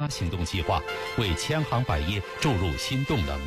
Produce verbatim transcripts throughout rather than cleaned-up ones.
行动计划，为千行百业注入新动能。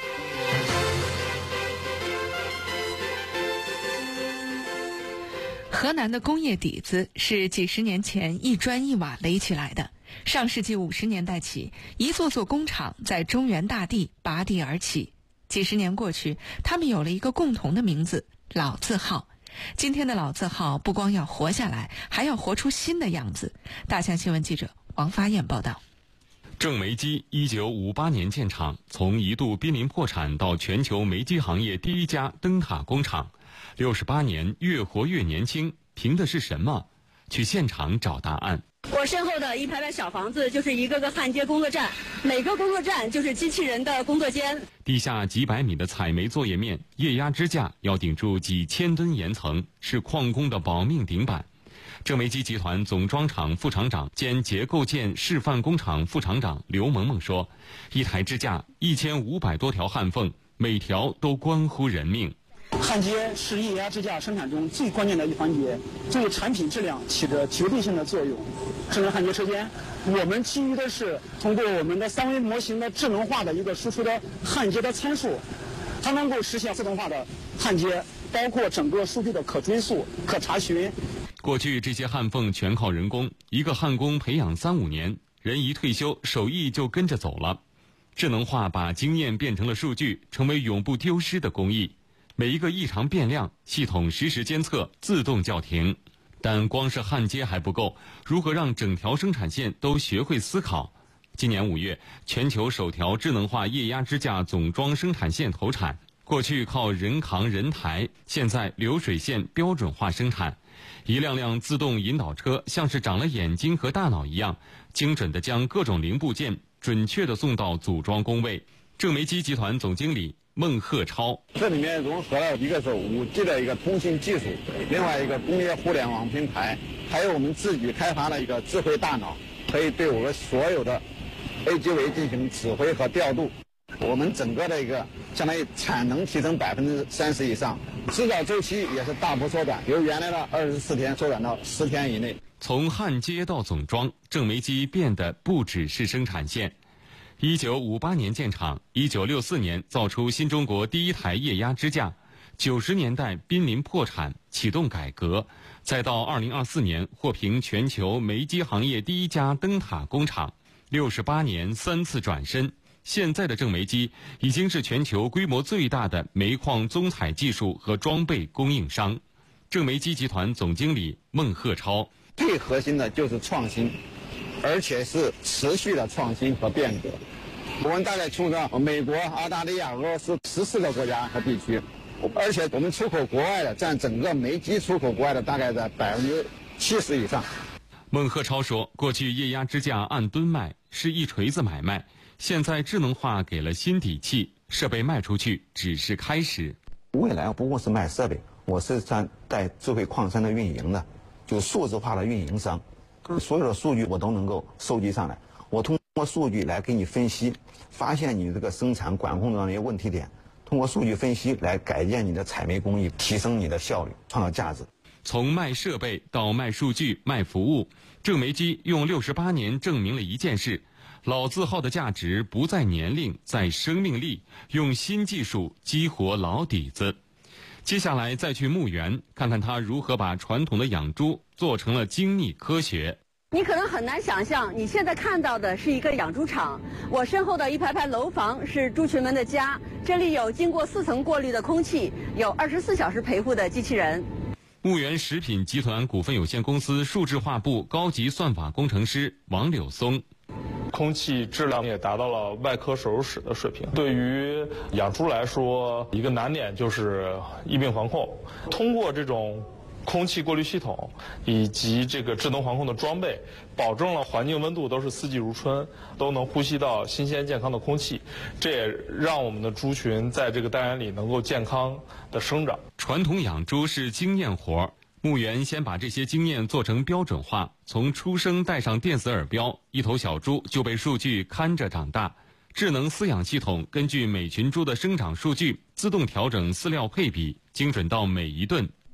河南的工业底子是几十年前一砖一瓦垒起来的。上世纪五十年代起，一座座工厂在中原大地拔地而起。几十年过去，他们有了一个共同的名字——老字号。今天的老字号不光要活下来，还要活出新的样子。大象新闻记者王发燕报道。 正煤机一九五八年建厂，从一度濒临破产到全球煤机行业第一家灯塔工厂，六十八年越活越年轻，凭的是什么？去现场找答案。 我身后的一排排小房子就是一个个焊接工作站，每个工作站就是机器人的工作间。 地下几百米的采煤作业面，液压支架要顶住几千吨岩层，是矿工的保命顶板。正煤机集团总装厂副厂长兼结构件示范工厂副厂长刘萌萌说，一台支架一千五百多条焊缝，每条都关乎人命。 焊接是液压支架生产中最关键的一环节，对产品质量起着决定性的作用。智能焊接车间，我们基于的是通过我们的三维模型的智能化的一个输出的焊接的参数，它能够实现自动化的焊接，包括整个数据的可追溯、可查询。 过去这些焊缝全靠人工，一个焊工培养三五年，人一退休，手艺就跟着走了。智能化把经验变成了数据，成为永不丢失的工艺。每一个异常变量，系统实时监测，自动叫停。但光是焊接还不够，如何让整条生产线都学会思考？今年五月，全球首条智能化液压支架总装生产线投产。过去靠人扛人抬，现在流水线标准化生产。一辆辆自动引导车像是长了眼睛和大脑一样，精准地将各种零部件准确地送到组装工位。正煤机集团总经理孟鹤超， 这里面融合了一个是 五 G 的一个通信技术，另外一个工业互联网平台，还有我们自己开发了一个智慧大脑，可以对我们所有的 A G V 进行指挥和调度。我们整个的一个相当于产能提升百分之三十以上，制造周期也是大幅缩短，由原来的二十四天缩短到十天以内。 从焊接到总装，正煤机变得不只是生产线。一九五八年建厂，一九六四年造出新中国第一台液压支架，九十年代濒临破产，启动改革，再到二零二四年获评全球煤机行业第一家灯塔工厂，六十八年三次转身。现在的正煤机已经是全球规模最大的煤矿综采技术和装备供应商。正煤机集团总经理孟鹤超， 最核心的就是创新，而且是持续的创新和变革。我们大概出了美国、澳大利亚、俄罗斯十四个国家和地区，而且我们出口国外的占整个煤机出口国外的大概在百分之七十以上。 孟鹤超说，过去液压支架按吨卖，是一锤子买卖，现在智能化给了新底气，设备卖出去只是开始。 未来不光是卖设备，我是在带智慧矿山的运营的，就数字化的运营商，所有的数据我都能够收集上来，我通过数据来给你分析，发现你这个生产管控的那些问题点，通过数据分析来改变你的采煤工艺，提升你的效率，创造价值。 从卖设备到卖数据、卖服务，正煤机用六十八年证明了一件事：老字号的价值不在年龄，在生命力，用新技术激活老底子。接下来再去牧原，看看他如何把传统的养猪做成了精密科学。 你可能很难想象，你现在看到的是一个养猪场，我身后的一排排楼房是猪群们的家，这里有经过四层过滤的空气，有二十四小时陪护的机器人。 牧原食品集团股份有限公司数字化部高级算法工程师王柳松， 空气质量也达到了外科手术室的水平。对于养猪来说，一个难点就是疫病防控。通过这种空气过滤系统以及这个智能防控的装备，保证了环境温度都是四季如春，都能呼吸到新鲜健康的空气，这也让我们的猪群在这个单元里能够健康的生长。 传统养猪是经验活，牧原先把这些经验做成标准化，从出生带上电子耳标，一头小猪就被数据看着长大。智能饲养系统根据每群猪的生长数据，自动调整饲料配比，精准到每一顿。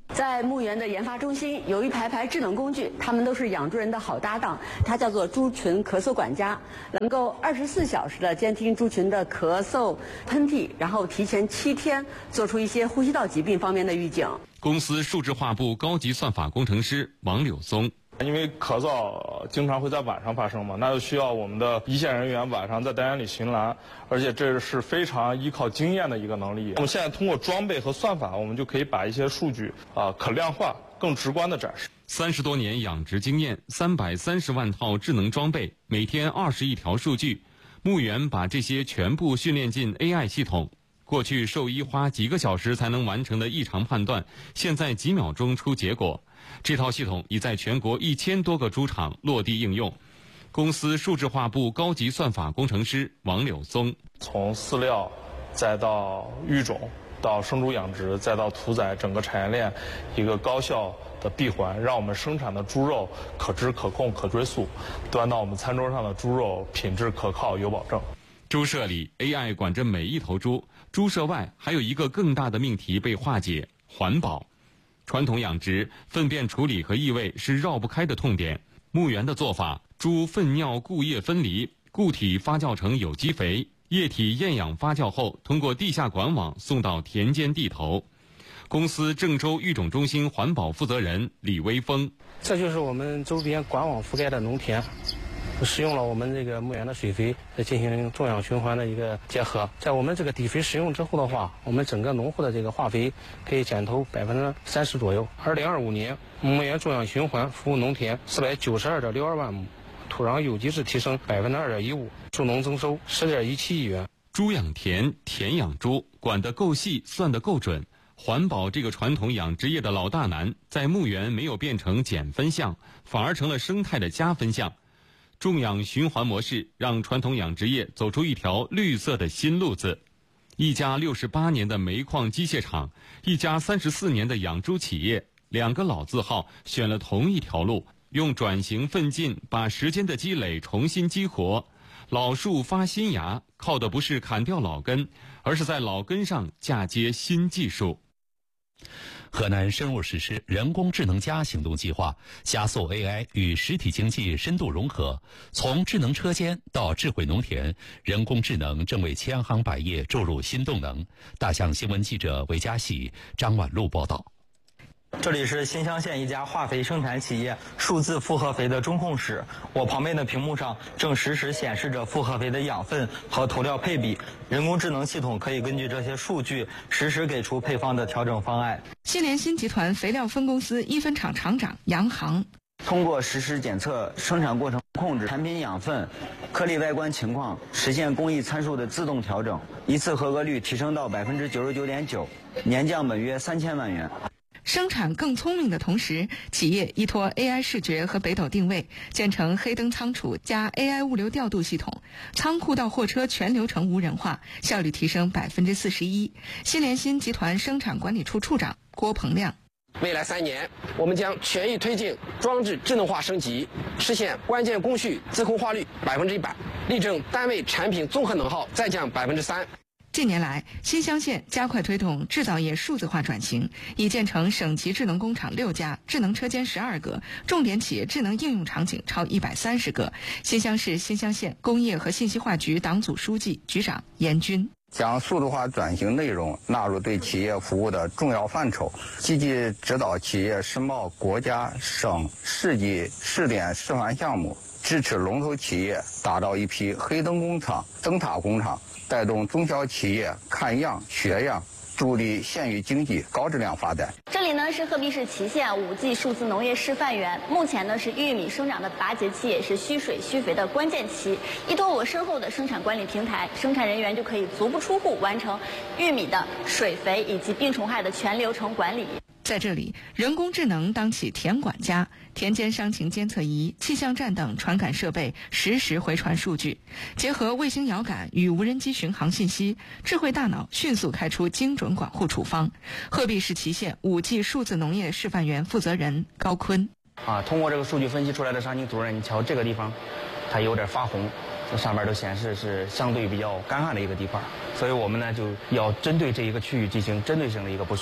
在牧原的研发中心有一排排智能工具，它们都是养猪人的好搭档。它叫做猪群咳嗽管家，能够二十四小时的监听猪群的咳嗽、喷嚏，然后提前七天做出一些呼吸道疾病方面的预警。 公司数字化部高级算法工程师王柳松。 因为咳嗽经常会在晚上发生嘛，那就需要我们的一线人员晚上在单元里巡栏，而且这是非常依靠经验的一个能力。我们现在通过装备和算法，我们就可以把一些数据啊可量化、更直观的展示。 三十多年养殖经验，三百三十万套智能装备，每天二十亿条数据，牧原把这些全部训练进 A I 系统。过去兽医花几个小时才能完成的异常判断，现在几秒钟出结果。这套系统已在全国一千多个猪场落地应用。公司数字化部高级算法工程师王柳松， 从饲料再到育种，到生猪养殖，再到屠宰，整个产业链一个高效的闭环，让我们生产的猪肉可知可控可追溯，端到我们餐桌上的猪肉品质可靠有保证。 猪舍里 A I 管着每一头猪，猪舍外还有一个更大的命题被化解：环保。传统养殖粪便处理和异味是绕不开的痛点。牧原的做法，猪粪尿固液分离，固体发酵成有机肥，液体厌氧发酵后通过地下管网送到田间地头。公司郑州育种中心环保负责人李威峰， 这就是我们周边管网覆盖的农田，使用了我们这个牧原的水肥进行种养循环的一个结合。在我们这个底肥使用之后的话，我们整个农户的这个化肥可以减投百分之三十左右。二零二五年，牧原种养循环服务农田四百九十二点六二万亩，土壤有机质提升百分之二点一五，助农增收十点一七亿元。 猪养田，田养猪，管得够细，算得够准。环保这个传统养殖业的老大难，在牧原没有变成减分项，反而成了生态的加分项。种养循环模式让传统养殖业走出一条绿色的新路子。一家六十八年的煤矿机械厂，一家三十四年的养猪企业，两个老字号选了同一条路，用转型奋进把时间的积累重新激活。老树发新芽，靠的不是砍掉老根，而是在老根上嫁接新技术。 河南深入实施人工智能加行动计划，加速 A I 与实体经济深度融合。从智能车间到智慧农田，人工智能正为千行百业注入新动能。大象新闻记者韦佳喜、张婉露报道。 这里是新乡县一家化肥生产企业数字复合肥的中控室，我旁边的屏幕上正实时显示着复合肥的养分和投料配比，人工智能系统可以根据这些数据实时给出配方的调整方案。 新联新集团肥料分公司一分厂厂长杨航， 通过实时检测生产过程控制、产品养分、颗粒外观情况，实现工艺参数的自动调整，一次合格率提升到百分之九十九点九，年降本约三千万元。 生产更聪明的同时，企业依托 A I 视觉和北斗定位，建成黑灯仓储加 A I 物流调度系统，仓库到货车全流程无人化，效率提升百分之四十一。新联新集团生产管理处处长郭鹏亮。 未来三年，我们将全力推进装置智能化升级，实现关键工序自控化率百分之一百，力争单位产品综合能耗再降百分之三。 近年来，新乡县加快推动制造业数字化转型，已建成省级智能工厂六家，智能车间十二个，重点企业智能应用场景超一百三十个。新乡市新乡县工业和信息化局党组书记、局长严军。 将数字化转型内容纳入对企业服务的重要范畴，积极指导企业申报国家、省、市级试点示范项目，支持龙头企业打造一批黑灯工厂、灯塔工厂，带动中小企业看样学样，助力县域经济高质量发展。 这里呢是鹤壁市祁县五 G 数字农业示范园，目前呢是玉米生长的拔节期，也是需水需肥的关键期。依托我身后的生产管理平台，生产人员就可以足不出户完成玉米的水肥以及病虫害的全流程管理。 在这里，人工智能当起田管家，田间伤情监测仪、气象站等传感设备实时回传数据，结合卫星遥感与无人机巡航信息，智慧大脑迅速开出精准管护处方。鹤壁市祁县五 G 数字农业示范园负责人高坤啊，通过这个数据分析出来的伤情主任，你瞧这个地方，它有点发红，这上面都显示是相对比较干旱的一个地方，所以我们呢就要针对这一个区域进行针对性的一个补水。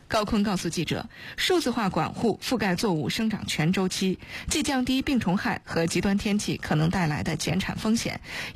高锟告诉记者，数字化管护覆盖作物生长全周期，既降低病虫害和极端天气可能带来的减产风险，